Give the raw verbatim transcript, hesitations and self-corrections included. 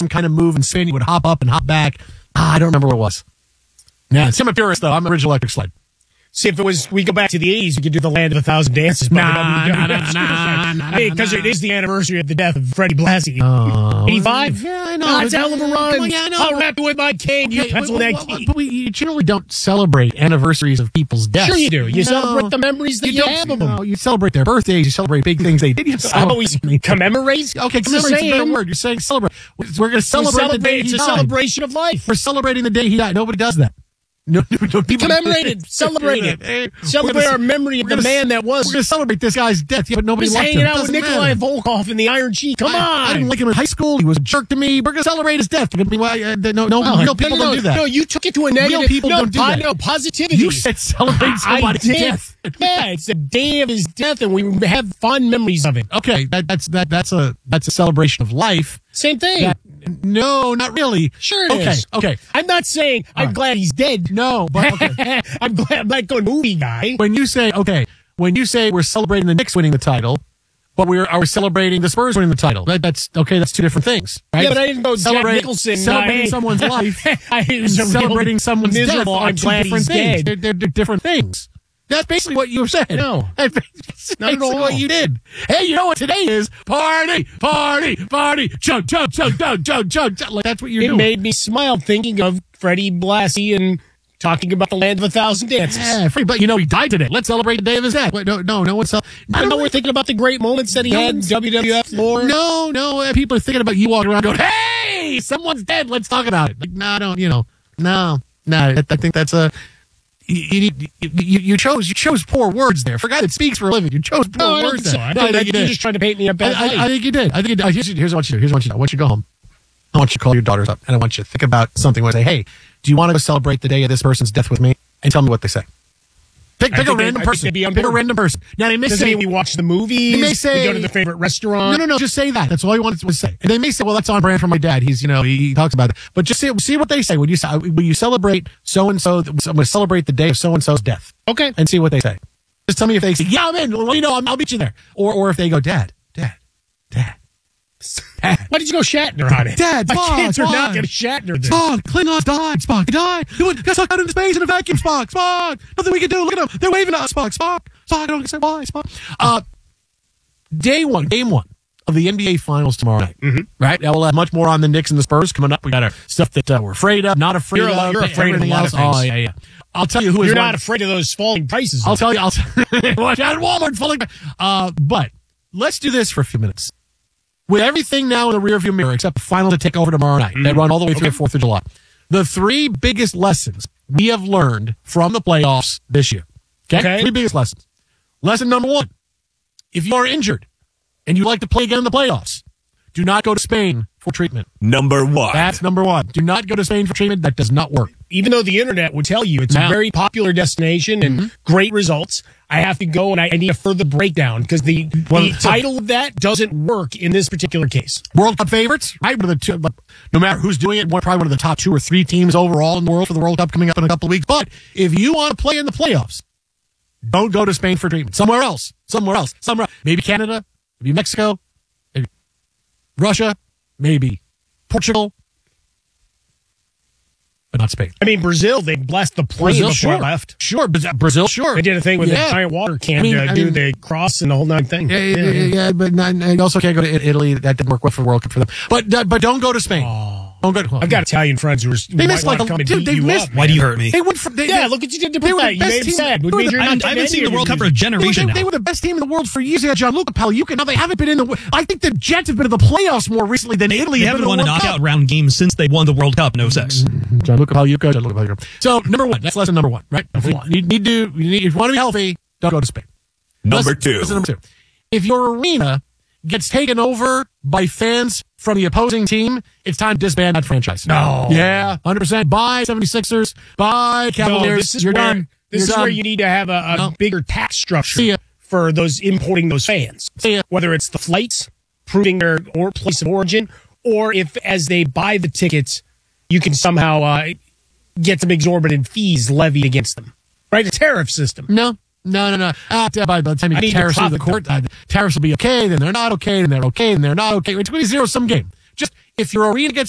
some kind of move and spin. You would hop up and hop back. Ah, I don't remember what it was. Yeah, I'm a purist, though. I'm an original electric sled. See, if it was, we go back to the eighties, we could do the Land of a Thousand Dances. Nah, nah, nah, nah, nah, Hey, because it is the anniversary of the death of Freddie Blassie. Oh, eighty-five? Yeah, I know. Oh, it's a hell of a run. Well, yeah, I know. I'll wrap it with my cane. You pencil that key. But we you generally don't celebrate anniversaries of people's deaths. Sure you do. You no. celebrate the memories that you, you have of them. No, you celebrate their birthdays. You celebrate big things they did. You I always commemorate. Okay, commemorate is a better word. You're saying celebrate. We're going to celebrate, celebrate the day It's he a died. celebration of life. We're celebrating the day he died. Nobody does that. No, no, no, people Commemorate it. Celebrate it. Hey, Celebrate gonna, our memory of the gonna, man that was. We're going to celebrate this guy's death, yeah, but nobody He's liked hanging him. out with Doesn't Nikolai matter. Volkov in the Iron Sheik. Come I, on. I didn't like him in high school. He was a jerk to me. We're going to celebrate his death. No, no, no real people no, no, don't do that. No, you took it to a negative. Real people no, don't do po- that. No, positivity. You said celebrate somebody's I did. death. Yeah, it's the day of his death, and we have fond memories of it. Okay, that, that's that that's a that's a celebration of life. Same thing. That, no, not really. Sure it okay, is. Okay, I'm not saying I'm right. glad he's dead. No, but okay. I'm glad I'm not going movie guy. when you say okay, when you say we're celebrating the Knicks winning the title, but we're are we celebrating the Spurs winning the title? That, that's okay. That's two different things, right? Yeah, but I didn't go Jack Nicholson. Celebrating I, someone's life, I, it was and a celebrating real someone's death miserable. are I'm two glad different he's things. dead. They're, they're, they're different things. That's basically what you said. No. That's Not at basically all. what you did. Hey, you know what today is? Party, party, party. Chug, chug, chug, chug, chug, chug, chug. Like, that's what you're It doing. made me smile thinking of Freddie Blassie and talking about the Land of a Thousand Dances. Yeah, free, but you know he died today. Let's celebrate the day of his death. Wait, no, no, no one's. Uh, I know we're thinking about the great moments that he No had in one's- W W F lore. No, no. uh, People are thinking about you walking around going, "Hey, someone's dead. Let's talk about it." Like, no, I don't. You know, no, no. I, I think that's a. You, you, you, you chose you chose poor words there. For a guy that speaks for a living, you chose poor No, I don't words think so. there. I No, think that you you're did. just trying to paint me a bad I, light. I, I think you did. I think you did. Here's, here's what I want you to do. Here's what I want you to do. I want you to go home. I want you to call your daughters up, and I want you to think about something where they say, "Hey, do you want to go celebrate the day of this person's death with me?" And tell me what they say. Pick, I pick a think they- random I think person. they'd be on Pick a board. random person. Now they may Doesn't say mean we watch the movies. They may say- we go to the favorite restaurant. No, no, no. Just say that. That's all you wanted to say. And they may say, "Well, that's on brand for my dad. He's, you know, he, he talks about it." But just see, see what they say when you when you celebrate so and so. I'm going to celebrate the day of so and so's death. Okay. And see what they say. Just tell me if they say, "Yeah, I'm in." Well, you know, I'm, I'll meet you there. Or, or if they go, "Dad, Dad, Dad, Dad." Why did you go Shatner on it? Dad, My Spock, kids are Spock. not going to Shatner this. Spock, Klingons died. Spock died. He went, got sucked out into space in a vacuum. Spock, Spock. Nothing we can do. Look at them. They're waving at us. Spock, Spock, Spock. I don't say why. Spock. Uh, day one, game one of the N B A Finals tomorrow night. Mm-hmm. Right. Now we'll have much more on the Knicks and the Spurs coming up. We got our stuff that uh, we're afraid of, not afraid You're a- of. you're afraid of a everything lot else. of things. Oh yeah, yeah. I'll tell you who is. You're one- not afraid of those falling prices. I'll tell you. I'll t- watch out, Walmart falling. Uh, but let's do this for a few minutes. With everything now in the rearview mirror, except the final to take over tomorrow night, they run all the way through the fourth of July. The three biggest lessons we have learned from the playoffs this year. Okay? Okay. Three biggest lessons. Lesson number one: if you are injured and you like to play again in the playoffs, do not go to Spain for treatment. Number one. That's number one. Do not go to Spain for treatment. That does not work. Even though the internet would tell you it's Now- a very popular destination and Mm-hmm. great results, I have to go and I, I need a further breakdown because the, Well, the so- title of that doesn't work in this particular case. World Cup favorites, right? One of the two, no matter who's doing it, one, probably one of the top two or three teams overall in the world for the World Cup coming up in a couple of weeks. But if you want to play in the playoffs, don't go to Spain for treatment. Somewhere else. Somewhere else. Somewhere. Maybe Canada. Maybe Mexico. Maybe Russia. Maybe Portugal. But not Spain. I mean, Brazil, they blessed the plane Brazil, before sure. I left. Sure. Brazil, Brazil, sure. They did a thing with Yeah. a giant water can I mean- to I do mean- the cross and the whole nine thing. Yeah, yeah, yeah, yeah, but not, and you also can't go to Italy. That didn't work well for the World Cup for them. But uh, but don't go to Spain. Don't go to. I've got Italian friends who are They missed like a come and dude. beat They you missed. up. Why do you hurt me? They went from. They, Yeah, they, look what you did to they put were that. the You best made him team- sad. they Which were means the- you're I not haven't, I haven't seen the World Cup for a They were, generation they, now. they were the best team in the world for years. They had Gianluca Pagliuca. Now they haven't been in the. I think the Jets have been in the playoffs more recently than Italy. They have haven't been won a in the World knockout Cup. round game since they won the World Cup. No sex. Gianluca Pagliuca. Gianluca Pagliuca. So number one, that's lesson number one, right? If you need, need to, you need, if you want to be healthy, don't go to Spain. Number Lesson- two. lesson number two. If your arena gets taken over by fans from the opposing team, it's time to disband that franchise. No. Yeah, one hundred percent. Bye, seventy-sixers. Bye, Cavaliers. No, this is You're where done. this You're is done. where you need to have a, a No. bigger tax structure See ya. for those importing those fans. See ya. Whether it's the flights, proving their or place of origin, or if as they buy the tickets, you can somehow uh, get some exorbitant fees levied against them. Right, a tariff system. No, no, no, no. Uh, by the time you I get need tariffs to through the profit court, uh, tariffs will be okay, then they're not okay, then they're okay, then they're not okay. It's going to be zero sum game. Just if your arena gets